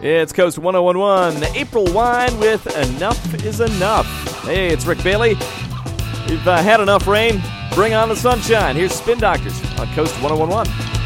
It's Coast 1011, April Wine with Enough is Enough. Hey, it's Rick Bailey. We've had enough rain. Bring on the sunshine. Here's Spin Doctors on Coast 1011.